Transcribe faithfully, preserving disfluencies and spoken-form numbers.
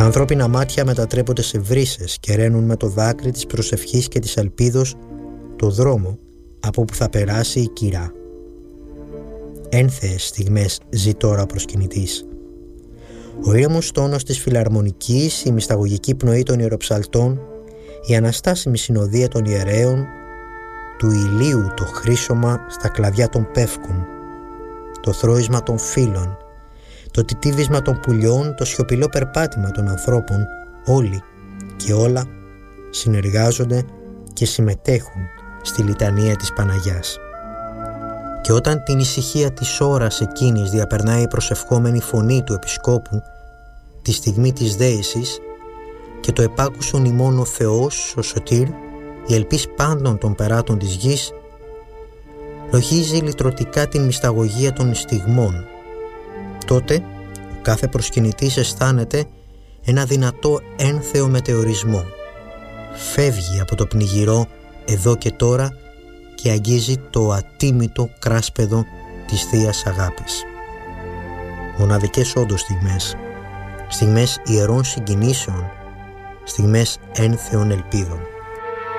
Τα ανθρώπινα μάτια μετατρέπονται σε βρύσες και ραίνουν με το δάκρυ της προσευχής και της ελπίδος το δρόμο από που θα περάσει η κυρά. Ένθεες στιγμές ζει τώρα ο προσκυνητής. Ο ήρεμος τόνος της φιλαρμονικής, η μυσταγωγική πνοή των ιεροψαλτών, η αναστάσιμη συνοδεία των ιερέων, του ηλίου το χρήσωμα στα κλαδιά των πεύκων, το θρώισμα των φύλων, το τιτίβισμα των πουλιών, το σιωπηλό περπάτημα των ανθρώπων, όλοι και όλα συνεργάζονται και συμμετέχουν στη λιτανία της Παναγιάς. Και όταν την ησυχία της ώρας εκείνης διαπερνάει η προσευχόμενη φωνή του Επισκόπου, τη στιγμή της δέησης, και το επάκουσον ημών ο Θεός, ο Σωτήρ, η ελπίς πάντων των περάτων της γης, λογίζει λυτρωτικά την μυσταγωγία των στιγμών. Τότε ο κάθε προσκυνητής αισθάνεται ένα δυνατό ένθεο μετεωρισμό. Φεύγει από το πνιγυρό εδώ και τώρα και αγγίζει το ατίμητο κράσπεδο της Θείας Αγάπης. Μοναδικές όντως στιγμές, στιγμές ιερών συγκινήσεων, στιγμές ένθεων ελπίδων.